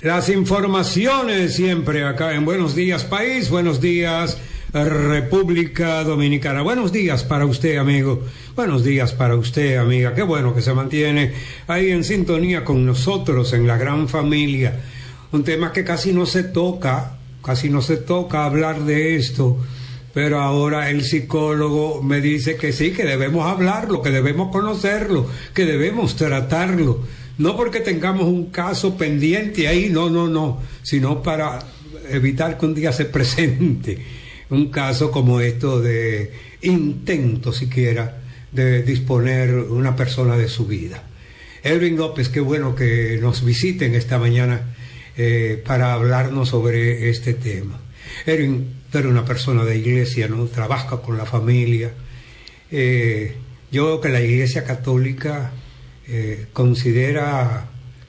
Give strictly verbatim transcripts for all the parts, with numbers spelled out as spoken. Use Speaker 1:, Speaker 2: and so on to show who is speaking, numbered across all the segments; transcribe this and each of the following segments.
Speaker 1: Las informaciones siempre acá en Buenos Días País, buenos días República Dominicana. Buenos días para usted, amigo. Buenos días para usted, amiga. Qué bueno que se mantiene ahí en sintonía con nosotros en la gran familia. Un tema que casi no se toca, casi no se toca hablar de esto, pero ahora el psicólogo me dice que sí, que debemos hablarlo, que debemos conocerlo, que debemos tratarlo. No porque tengamos un caso pendiente ahí, no, no, no, sino para evitar que un día se presente un caso como esto de intento siquiera de disponer una persona de su vida. Edwin López, qué bueno que nos visiten esta mañana eh, para hablarnos sobre este tema. Edwin, tú eres una persona de iglesia, ¿no? Trabaja con la familia. Eh, yo veo que la Iglesia Católica eh, considera,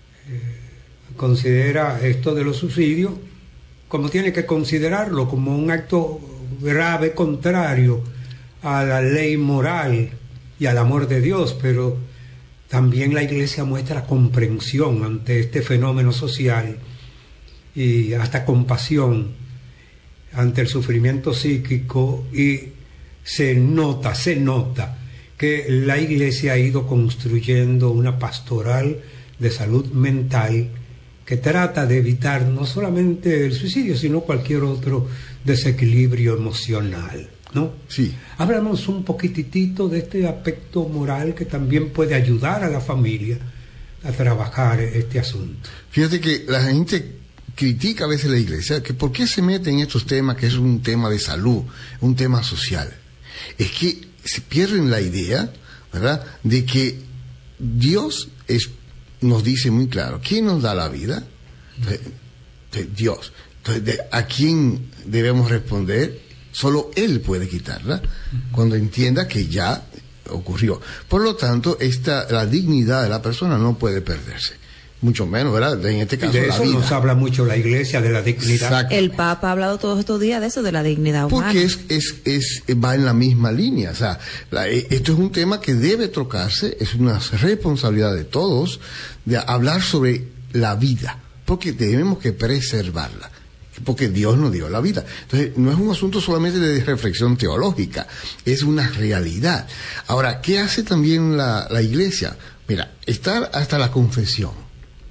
Speaker 1: eh, considera esto de los suicidios como tiene que considerarlo, como un acto grave contrario a la ley moral y al amor de Dios, pero también la Iglesia muestra comprensión ante este fenómeno social y hasta compasión ante el sufrimiento psíquico, y se nota, se nota que la Iglesia ha ido construyendo una pastoral de salud mental que trata de evitar no solamente el suicidio, sino cualquier otro desequilibrio emocional, ¿no?
Speaker 2: Sí.
Speaker 1: Háblanos un poquitito de este aspecto moral que también puede ayudar a la familia a trabajar este asunto.
Speaker 2: Fíjate que la gente critica a veces la Iglesia, que por qué se mete en estos temas, que es un tema de salud, un tema social. Es que se pierden la idea, ¿verdad?, de que Dios es nos dice muy claro, ¿quién nos da la vida? Entonces, entonces, Dios. Entonces, de, ¿a quién debemos responder? Solo Él puede quitarla cuando entienda que ya ocurrió. Por lo tanto, esta, la dignidad de la persona no puede perderse. Mucho menos, ¿verdad? En este caso,
Speaker 1: de
Speaker 2: la
Speaker 1: eso
Speaker 2: vida.
Speaker 1: Nos habla mucho la Iglesia, de la dignidad.
Speaker 3: El Papa ha hablado todos estos días de eso, de la dignidad humana.
Speaker 2: Porque es, es, es, va en la misma línea. O sea, la, esto es un tema que debe tocarse, es una responsabilidad de todos de hablar sobre la vida, porque tenemos que preservarla, porque Dios nos dio la vida. Entonces, no es un asunto solamente de reflexión teológica, es una realidad. Ahora, ¿qué hace también la, la Iglesia? Mira, estar hasta la confesión.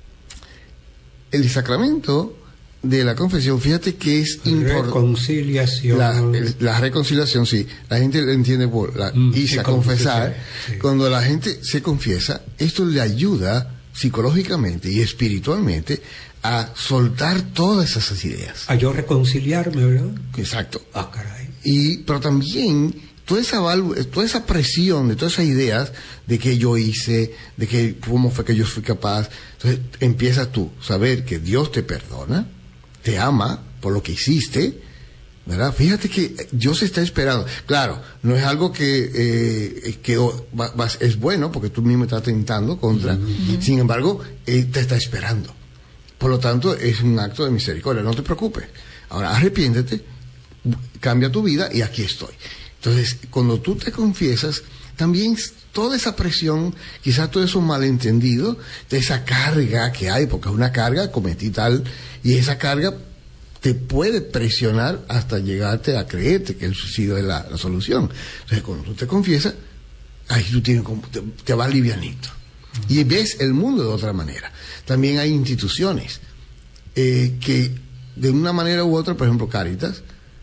Speaker 2: El sacramento de la confesión, fíjate que es importante.
Speaker 1: Reconciliación.
Speaker 2: La, la reconciliación, sí. La gente lo entiende por la
Speaker 1: mm,
Speaker 2: irse a confesar. Sí, sí. Cuando la gente se confiesa, esto le ayuda psicológicamente y espiritualmente a soltar todas esas ideas.
Speaker 1: A yo reconciliarme, ¿verdad?
Speaker 2: Exacto.
Speaker 1: Ah, caray.
Speaker 2: Y, pero también toda esa válvula, toda esa presión de todas esas ideas de que yo hice, de que cómo fue que yo fui capaz. Entonces empiezas tú a saber que Dios te perdona, te ama por lo que hiciste, ¿verdad? Fíjate que Dios está esperando. Claro, no es algo que, eh, que va, va, es bueno porque tú mismo estás tentando contra. Uh-huh. Sin embargo, Él te está esperando. Por lo tanto, es un acto de misericordia. No te preocupes. Ahora, arrepiéntete, cambia tu vida y aquí estoy. Entonces, cuando tú te confiesas, también toda esa presión, quizás todo eso malentendido, de esa carga que hay, porque es una carga, cometí tal, y esa carga te puede presionar hasta llegarte a creerte que el suicidio es la, la solución. Entonces, cuando tú te confiesas, ahí tú tienes como, te, te va livianito. Y ves el mundo de otra manera. También hay instituciones eh, que, de una manera u otra, por ejemplo, Cáritas,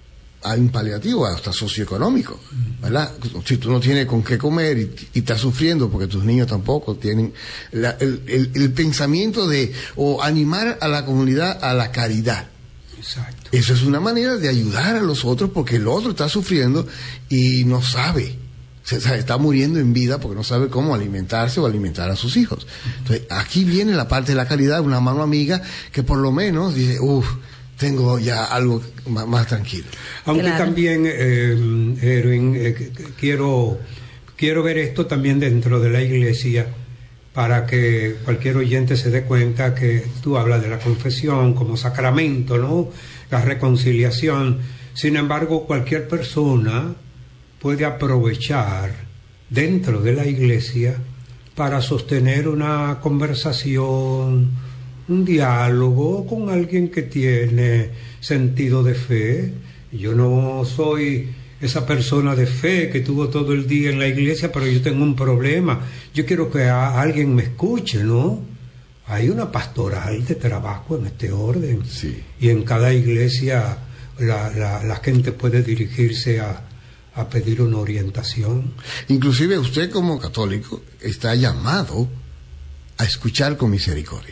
Speaker 2: hay un paliativo hasta socioeconómico, ¿verdad? Si tú no tienes con qué comer y, y estás sufriendo porque tus niños tampoco tienen la, el, el, el pensamiento de o animar a la comunidad a la caridad.
Speaker 1: Exacto.
Speaker 2: Eso es una manera de ayudar a los otros porque el otro está sufriendo y no sabe, se, se está muriendo en vida porque no sabe cómo alimentarse o alimentar a sus hijos. Entonces aquí viene la parte de la caridad, una mano amiga que por lo menos dice, uff, tengo ya algo más, más tranquilo.
Speaker 1: Aunque
Speaker 3: claro.
Speaker 1: también, eh, Erwin, eh, quiero, quiero ver esto también dentro de la Iglesia para que cualquier oyente se dé cuenta que tú hablas de la confesión como sacramento, ¿no? La reconciliación. Sin embargo, cualquier persona puede aprovechar dentro de la Iglesia para sostener una conversación, un diálogo con alguien que tiene sentido de fe. Yo no soy esa persona de fe que tuvo todo el día en la iglesia, pero yo tengo un problema. Yo quiero que a alguien me escuche, ¿no? Hay una pastoral de trabajo en este orden.
Speaker 2: Sí.
Speaker 1: Y en cada iglesia la, la, la gente puede dirigirse a, a pedir una orientación.
Speaker 2: Inclusive usted como católico está llamado a escuchar con misericordia.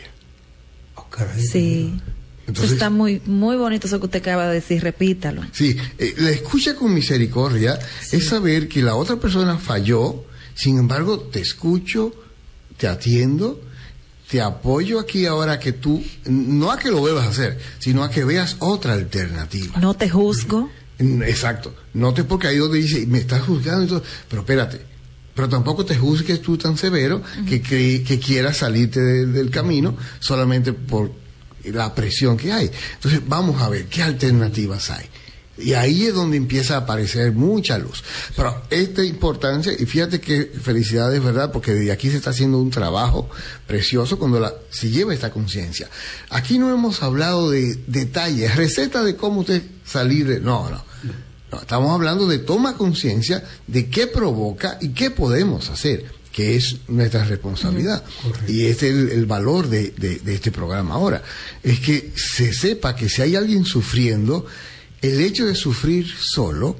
Speaker 1: Oh, caray,
Speaker 3: Sí.
Speaker 2: Entonces,
Speaker 3: eso está muy muy bonito eso que usted acaba de decir, repítalo.
Speaker 2: Sí, eh, la escucha con misericordia
Speaker 3: Sí.
Speaker 2: es saber que la otra persona falló, sin embargo te escucho, te atiendo, te apoyo aquí ahora que tú, no a que lo vuelvas a hacer, sino a que veas otra alternativa.
Speaker 3: No te juzgo.
Speaker 2: Exacto, no te porque ahí donde dice, me estás juzgando y todo, pero espérate, pero tampoco te juzgues tú tan severo uh-huh. que, que, que quieras salirte de, del camino solamente por la presión que hay. Entonces vamos a ver qué alternativas hay. Y ahí es donde empieza a aparecer mucha luz. Pero esta importancia, y fíjate que felicidades, ¿verdad? Porque desde aquí se está haciendo un trabajo precioso cuando la, se lleva esta conciencia. Aquí no hemos hablado de detalles, recetas de cómo usted salir de... No, no. No, estamos hablando de toma conciencia de qué provoca y qué podemos hacer, que es nuestra responsabilidad.
Speaker 1: Correcto.
Speaker 2: Y este es el, el valor de, de, de este programa ahora. Es que se sepa que si hay alguien sufriendo, el hecho de sufrir solo,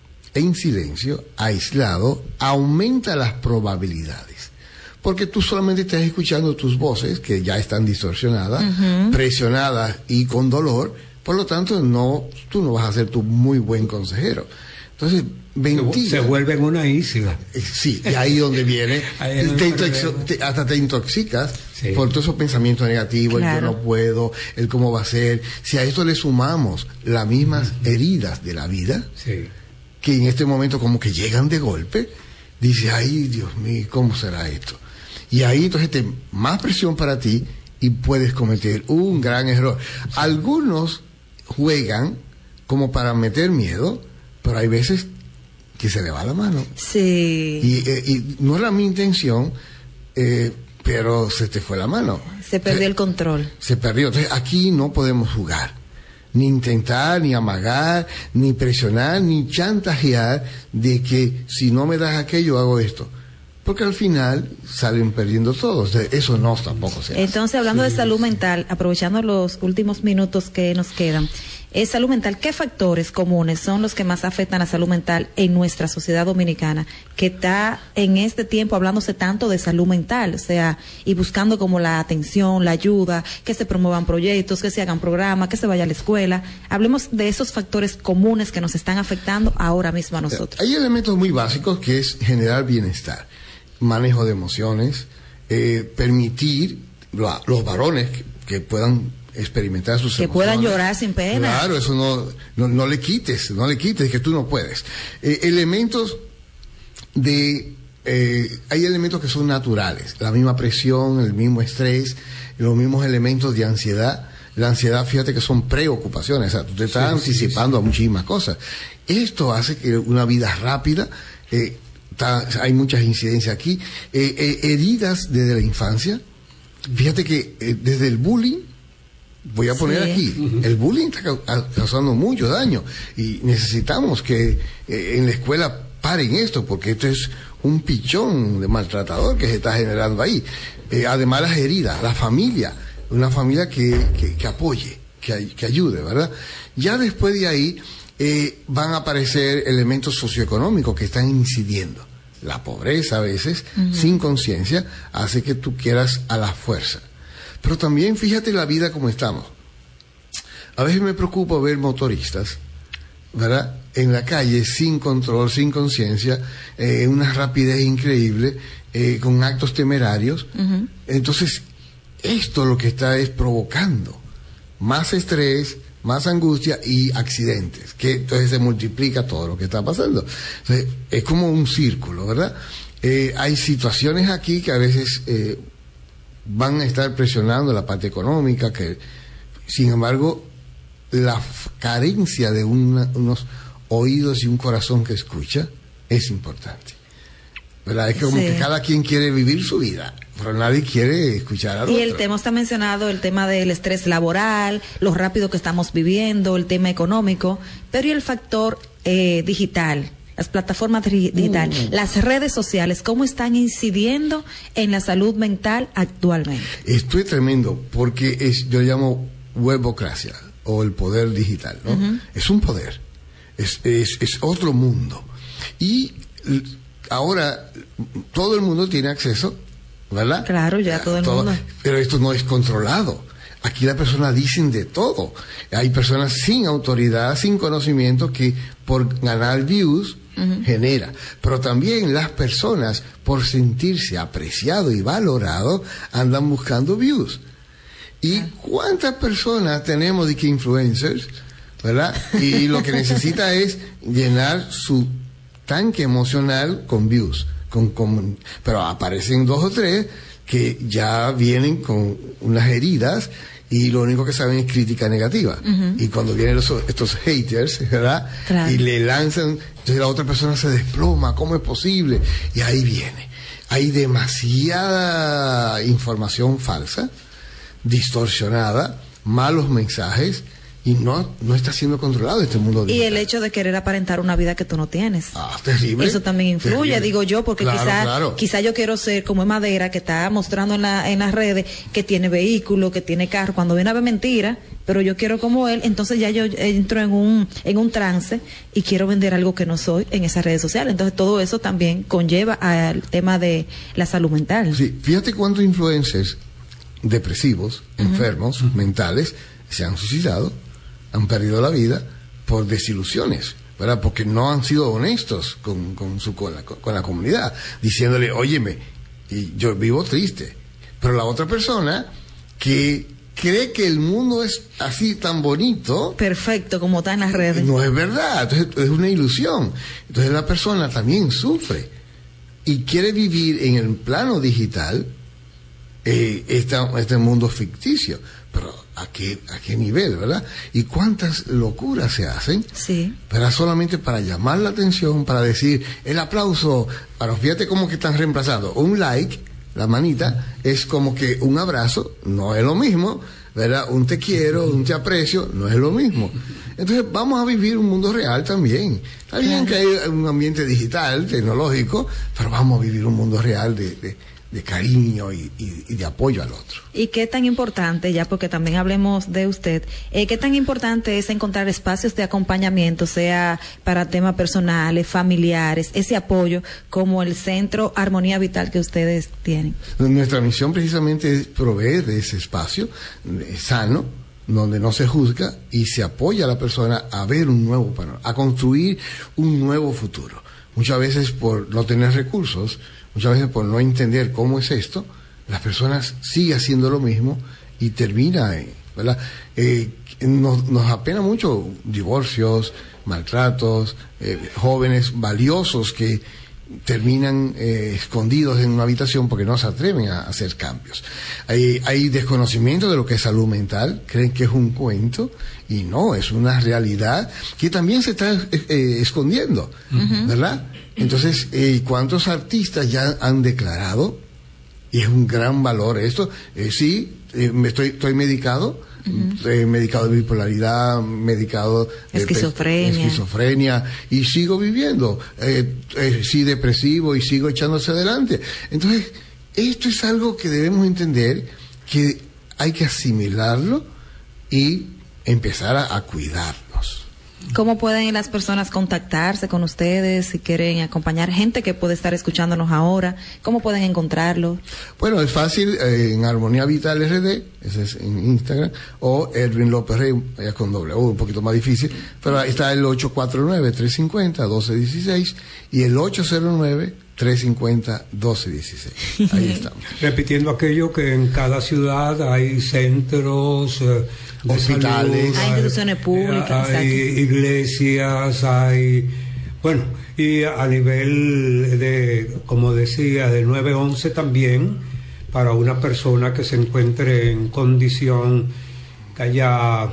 Speaker 2: en silencio, aislado, aumenta las probabilidades. Porque tú solamente estás escuchando tus voces, que ya están distorsionadas, uh-huh. presionadas y con dolor, por lo tanto, no, tú no vas a ser tu muy buen consejero. Entonces, ventila.
Speaker 1: Se vuelve en una isla.
Speaker 2: Sí, y ahí donde viene,
Speaker 1: ahí
Speaker 2: te intox- te, hasta te intoxicas
Speaker 1: sí. por
Speaker 2: todos esos pensamientos negativos,
Speaker 3: claro.
Speaker 2: el yo no puedo, el cómo va a ser. Si a esto le sumamos las mismas uh-huh. heridas de la vida,
Speaker 1: sí.
Speaker 2: que en este momento como que llegan de golpe, dice, ay Dios mío, ¿cómo será esto? Y ahí entonces te, más presión para ti y puedes cometer un gran error. Algunos juegan como para meter miedo, pero hay veces que se le va la mano.
Speaker 3: Sí.
Speaker 2: Y, eh, y no era mi intención, eh, pero se te fue la mano.
Speaker 3: Se perdió
Speaker 2: se,
Speaker 3: el control.
Speaker 2: Se perdió. Entonces aquí no podemos jugar, ni intentar, ni amagar, ni presionar, ni chantajear de que si no me das aquello hago esto. Porque al final salen perdiendo todos. Eso no tampoco se hace.
Speaker 3: Entonces, hablando sí. de salud mental, aprovechando los últimos minutos que nos quedan, ¿es salud mental? ¿Qué factores comunes son los que más afectan a la salud mental en nuestra sociedad dominicana, que está en este tiempo hablándose tanto de salud mental? O sea, y buscando como la atención, la ayuda, que se promuevan proyectos, que se hagan programas, que se vaya a la escuela. Hablemos de esos factores comunes que nos están afectando ahora mismo a nosotros.
Speaker 2: Hay elementos muy básicos que es generar bienestar, manejo de emociones, eh, permitir la, los varones que, que puedan experimentar sus
Speaker 3: que
Speaker 2: emociones.
Speaker 3: puedan llorar sin pena.
Speaker 2: Claro, eso no, no, no le quites, no le quites, que tú no puedes. Eh, elementos de, eh, hay elementos que son naturales, la misma presión, el mismo estrés, los mismos elementos de ansiedad. La ansiedad, fíjate que son preocupaciones, o sea, tú te estás sí, anticipando sí, sí. a muchísimas cosas. Esto hace que una vida rápida, eh, ta, hay muchas incidencias aquí, eh, eh, heridas desde la infancia. Fíjate que eh, desde el bullying, voy a poner sí. aquí, uh-huh. el bullying está causando mucho daño y necesitamos que eh, en la escuela paren esto, porque esto es un pichón de maltratador que se está generando ahí. Eh, además las heridas, la familia, una familia que, que, que apoye, que, que ayude, ¿verdad? Ya después de ahí eh, van a aparecer elementos socioeconómicos que están incidiendo. La pobreza a veces, uh-huh. sin conciencia, hace que tú quieras a la fuerza. Pero también fíjate la vida como estamos. A veces me preocupa ver motoristas, ¿verdad?, en la calle sin control, sin conciencia, eh, una rapidez increíble, eh, con actos temerarios. Uh-huh. Entonces, esto lo que está es provocando más estrés, más angustia y accidentes, que entonces se multiplica todo lo que está pasando. Entonces, es como un círculo, ¿verdad? Eh, hay situaciones aquí que a veces eh, van a estar presionando la parte económica, que sin embargo la f- carencia de una, unos oídos y un corazón que escucha es importante, ¿verdad? Es como sí. que cada quien quiere vivir su vida pero nadie quiere escuchar al otro.
Speaker 3: Y el tema está mencionado, el tema del estrés laboral, lo rápido que estamos viviendo, el tema económico, pero y el factor eh, digital, las plataformas digitales, uh. las redes sociales, ¿cómo están incidiendo en la salud mental actualmente?
Speaker 2: Esto es tremendo, porque es, yo llamo webocracia, o el poder digital, ¿no? Uh-huh. Es un poder, es, es, es otro mundo. Y ahora todo el mundo tiene acceso, ¿verdad?
Speaker 3: Claro, ya todo el todo, mundo.
Speaker 2: Pero esto no es controlado. Aquí las personas dicen de todo. Hay personas sin autoridad, sin conocimiento, que por ganar views uh-huh. genera. Pero también las personas, por sentirse apreciado y valorado, andan buscando views. ¿Y cuántas personas tenemos de que influencers, ¿verdad? Y lo que necesita es llenar su tanque emocional con views. Con, con, pero aparecen dos o tres que ya vienen con unas heridas y lo único que saben es crítica negativa. Uh-huh. Y cuando vienen los, estos haters, ¿verdad? Claro. Y le lanzan, entonces la otra persona se desploma, ¿cómo es posible? Y ahí viene. Hay demasiada información falsa, distorsionada, malos mensajes, y no no está siendo controlado este mundo digital.
Speaker 3: Y el hecho de querer aparentar una vida que tú no tienes.
Speaker 2: Ah, terrible.
Speaker 3: Eso también influye, terrible. Digo yo, porque
Speaker 2: claro,
Speaker 3: quizá,
Speaker 2: claro.
Speaker 3: quizá yo quiero ser como Madera, que está mostrando en, la, en las redes que tiene vehículo, que tiene carro, cuando viene a ver mentira, pero yo quiero como él, entonces ya yo entro en un en un trance y quiero vender algo que no soy en esas redes sociales. Entonces todo eso también conlleva al tema de la salud mental.
Speaker 2: Sí, fíjate cuántos influencers depresivos, uh-huh. enfermos, uh-huh. mentales, se han suicidado, han perdido la vida por desilusiones, ¿verdad? Porque no han sido honestos con, con, su, con, la, con la comunidad, diciéndole, óyeme, y yo vivo triste, pero la otra persona que cree que el mundo es así tan bonito,
Speaker 3: perfecto, como está en las redes,
Speaker 2: no es verdad, entonces es una ilusión. Entonces la persona también sufre y quiere vivir en el plano digital eh, este, este mundo ficticio, pero ¿a qué, a qué nivel, verdad? Y cuántas locuras se hacen,
Speaker 3: sí,
Speaker 2: pero solamente para llamar la atención, para decir el aplauso. Pero fíjate cómo que están reemplazando un like, la manita, es como que un abrazo, no es lo mismo, ¿verdad? Un te quiero, un te aprecio, no es lo mismo. Entonces vamos a vivir un mundo real también. Está bien que hay un ambiente digital, tecnológico, pero vamos a vivir un mundo real de, de de cariño y, y, y de apoyo al otro.
Speaker 3: ¿Y qué tan importante, ya porque también hablemos de usted, eh, qué tan importante es encontrar espacios de acompañamiento, sea para temas personales, familiares, ese apoyo, como el Centro Armonía Vital que ustedes tienen?
Speaker 2: Nuestra misión precisamente es proveer de ese espacio eh, sano, donde no se juzga y se apoya a la persona a ver un nuevo panorama, a construir un nuevo futuro. Muchas veces por no tener recursos, muchas veces por no entender cómo es esto, las personas siguen haciendo lo mismo y termina, eh, ¿verdad? Eh, nos, nos apena mucho divorcios, maltratos, eh, jóvenes valiosos que terminan eh, escondidos en una habitación porque no se atreven a hacer cambios. Hay, hay desconocimiento de lo que es salud mental, creen que es un cuento y no, es una realidad que también se está eh, escondiendo, uh-huh. ¿verdad? Entonces, eh, ¿cuántos artistas ya han declarado? Y es un gran valor esto. Eh, sí, eh, me estoy, estoy medicado, uh-huh. eh, medicado de bipolaridad, medicado de
Speaker 3: esquizofrenia.
Speaker 2: esquizofrenia, y sigo viviendo. Eh, eh, sí, depresivo, y sigo echándose adelante. Entonces, esto es algo que debemos entender, que hay que asimilarlo y empezar a, a cuidarnos.
Speaker 3: ¿Cómo pueden las personas contactarse con ustedes si quieren acompañar gente que puede estar escuchándonos ahora? ¿Cómo pueden encontrarlo?
Speaker 2: Bueno, es fácil, eh, en Armonía Vital R D, ese es en Instagram, o Edwin López Rey, ya con doble U, un poquito más difícil, pero ahí está el ocho cuatro nueve, tres cinco cero, uno dos uno seis y el ocho cero nueve, tres cinco cero, uno dos uno seis. Ahí estamos.
Speaker 1: Repitiendo aquello que en cada ciudad hay centros, eh,
Speaker 2: hospitales,
Speaker 3: salud, hay instituciones públicas,
Speaker 1: hay iglesias, hay, bueno, y a nivel de, como decía, de nueve once también, para una persona que se encuentre en condición, que haya,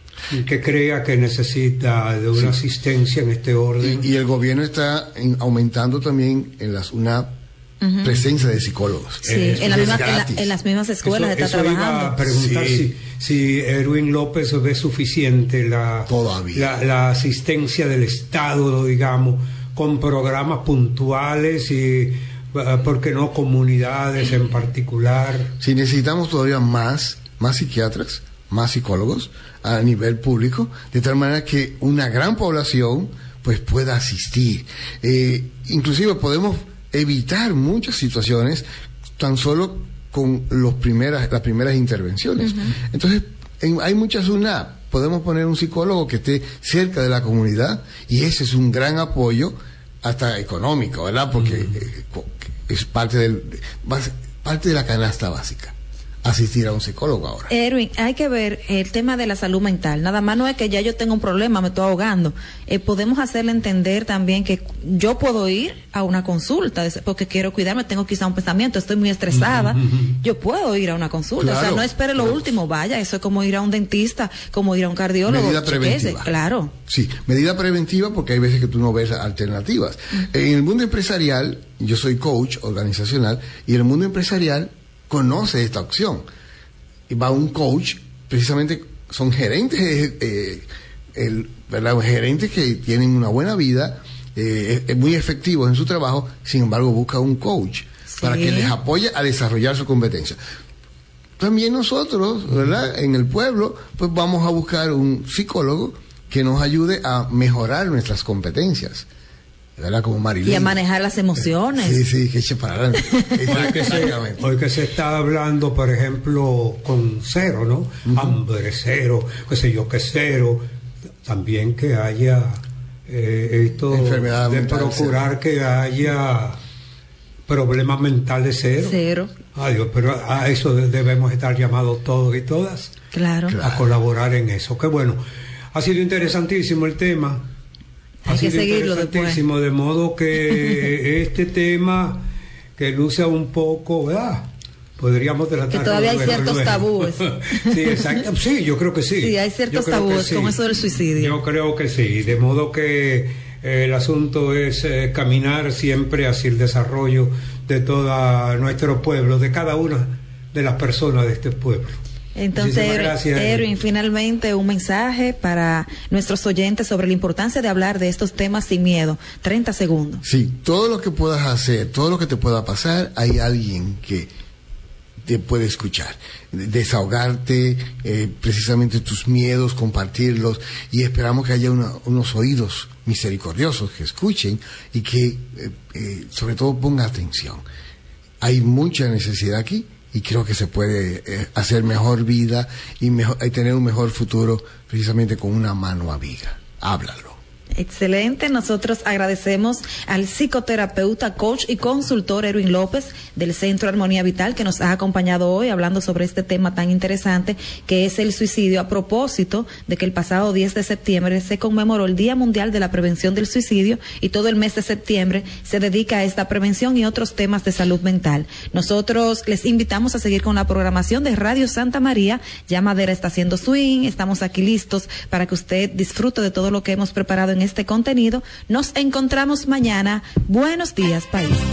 Speaker 1: que crea que necesita de una sí. asistencia en este orden.
Speaker 2: Y, y el gobierno está en, aumentando también en las U N A P uh-huh. presencia de psicólogos.
Speaker 3: Sí, eh, en, la misma, en, la, en las mismas escuelas
Speaker 1: eso,
Speaker 3: está
Speaker 1: eso
Speaker 3: trabajando.
Speaker 1: Iba a preguntar sí. si, si Erwin López ve suficiente la, la, la asistencia del Estado, digamos, con programas puntuales y, ¿por qué no, comunidades en particular?
Speaker 2: Sí, necesitamos todavía más, más psiquiatras, más psicólogos a nivel público, de tal manera que una gran población pues pueda asistir. Eh, inclusive podemos evitar muchas situaciones tan solo con los primeras, las primeras intervenciones. Uh-huh. Entonces, en, hay muchas una podemos poner un psicólogo que esté cerca de la comunidad y ese es un gran apoyo, hasta económico, ¿verdad? Porque uh-huh. eh, es parte del parte de la canasta básica. Asistir a un psicólogo ahora.
Speaker 3: Erwin, hay que ver el tema de la salud mental. Nada más no es que ya yo tengo un problema, me estoy ahogando. Eh, podemos hacerle entender también que yo puedo ir a una consulta porque quiero cuidarme, tengo quizá un pensamiento, estoy muy estresada. Uh-huh. Yo puedo ir a una consulta. Claro, o sea, no espere lo claro. último, vaya, eso es como ir a un dentista, como ir a un cardiólogo.
Speaker 2: Medida preventiva.
Speaker 3: Claro.
Speaker 2: Sí, medida preventiva porque hay veces que tú no ves alternativas. Uh-huh. En el mundo empresarial, yo soy coach organizacional, y en el mundo empresarial conoce esta opción y va un coach, precisamente son gerentes eh, el, ¿verdad? gerentes que tienen una buena vida, eh, es muy efectivos en su trabajo, sin embargo busca un coach sí. para que les apoye a desarrollar su competencia. También nosotros, ¿verdad? En el pueblo, pues vamos a buscar un psicólogo que nos ayude a mejorar nuestras competencias, ¿verdad? Como Marilyn.
Speaker 3: Y a manejar las emociones.
Speaker 2: Sí, sí, que eche para adelante.
Speaker 1: Hoy que, se, hoy que se está hablando, por ejemplo, con cero, ¿no? Uh-huh. Hambre cero, qué sé yo, que cero. También que haya eh, esto
Speaker 2: enfermedad
Speaker 1: de
Speaker 2: mental,
Speaker 1: procurar
Speaker 2: cero.
Speaker 1: Que haya problemas mentales cero.
Speaker 3: Cero.
Speaker 1: Adiós, pero a eso debemos estar llamados todos y todas.
Speaker 3: Claro.
Speaker 1: A colaborar en eso. Qué bueno. Ha sido interesantísimo el tema.
Speaker 3: Hay que seguirlo después.
Speaker 1: De modo que este tema que luce un poco, ¿verdad? Podríamos tratar.
Speaker 3: Que todavía hay ciertos luego. tabúes.
Speaker 1: Sí, exacto. Sí, yo creo que sí.
Speaker 3: Sí, hay ciertos tabúes sí. con eso del suicidio.
Speaker 1: Yo creo que sí. De modo que eh, el asunto es eh, caminar siempre hacia el desarrollo de todo nuestro pueblo, de cada una de las personas de este pueblo.
Speaker 3: Entonces, gracias, Erwin, finalmente un mensaje para nuestros oyentes sobre la importancia de hablar de estos temas sin miedo. treinta segundos.
Speaker 2: Sí, todo lo que puedas hacer, todo lo que te pueda pasar, hay alguien que te puede escuchar, desahogarte, eh, precisamente tus miedos, compartirlos, y esperamos que haya una, unos oídos misericordiosos que escuchen y que eh, eh, sobre todo pongan atención. Hay mucha necesidad aquí. Y creo que se puede eh, hacer mejor vida y, mejor, y tener un mejor futuro precisamente con una mano amiga. Háblalo.
Speaker 3: Excelente. Nosotros agradecemos al psicoterapeuta, coach y consultor Erwin López del Centro Armonía Vital que nos ha acompañado hoy hablando sobre este tema tan interesante que es el suicidio, a propósito de que el pasado diez de septiembre se conmemoró el Día Mundial de la Prevención del Suicidio y todo el mes de septiembre se dedica a esta prevención y otros temas de salud mental. Nosotros les invitamos a seguir con la programación de Radio Santa María. Ya Madera está haciendo swing, estamos aquí listos para que usted disfrute de todo lo que hemos preparado en este contenido. Nos encontramos mañana. Buenos días, país.